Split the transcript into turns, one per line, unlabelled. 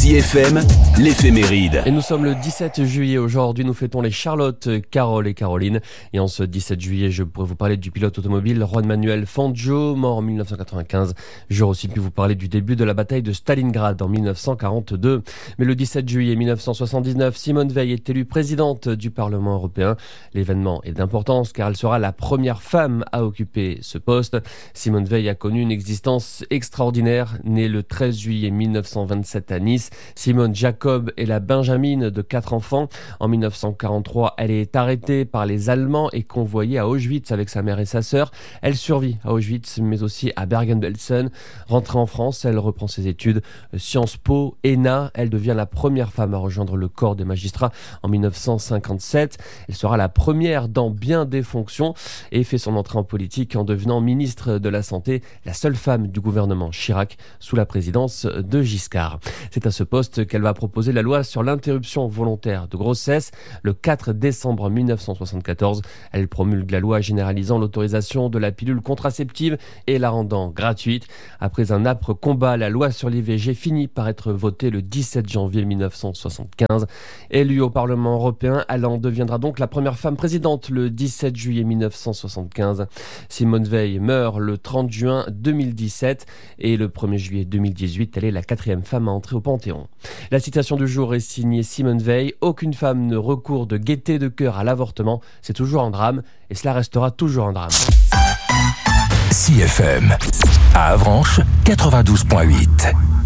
CFM, l'éphéméride.
Et nous sommes le 17 juillet. Aujourd'hui, nous fêtons les Charlotte, Carole et Caroline. Et en ce 17 juillet, je pourrais vous parler du pilote automobile Juan Manuel Fangio, mort en 1995. J'aurais aussi pu vous parler du début de la bataille de Stalingrad en 1942. Mais le 17 juillet 1979, Simone Veil est élue présidente du Parlement européen. L'événement est d'importance car elle sera la première femme à occuper ce poste. Simone Veil a connu une existence extraordinaire. Née le 13 juillet 1927 à Nice, Simone Jacob est la benjamine de 4 enfants. En 1943, elle est arrêtée par les Allemands et convoyée à Auschwitz avec sa mère et sa sœur. Elle survit à Auschwitz, mais aussi à Bergen-Belsen. Rentrée en France, elle reprend ses études Sciences Po, ENA. Elle devient la première femme à rejoindre le corps des magistrats en 1957. Elle sera la première dans bien des fonctions et fait son entrée en politique en devenant ministre de la Santé, la seule femme du gouvernement Chirac sous la présidence de Giscard. C'est à ce poste qu'elle va proposer la loi sur l'interruption volontaire de grossesse. Le 4 décembre 1974, elle promulgue la loi généralisant l'autorisation de la pilule contraceptive et la rendant gratuite. Après un âpre combat, la loi sur l'IVG finit par être votée le 17 janvier 1975. Élue au Parlement européen, elle en deviendra donc la première femme présidente le 17 juillet 1975. Simone Veil meurt le 30 juin 2017 et le 1er juillet 2018, elle est la 4e femme à entrer au Panthéon. La citation du jour est signée Simone Veil. Aucune femme ne recourt de gaieté de cœur à l'avortement. C'est toujours un drame et cela restera toujours un drame.
CFM, à Avranches, 92.8.